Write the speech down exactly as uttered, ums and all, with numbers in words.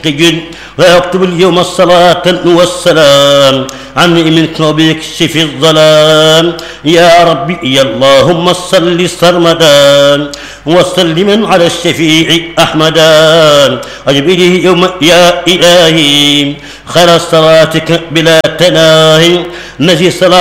الرزق جد ويكتب اليوم الصلاة والسلام عني منك وبيكشف الظلام يا ربي يا اللهم صل سرمدا وسلما على الشفيع أحمدا أجبله يوم يا إلهي خير صلاتك بلا تناهي نجي صلاة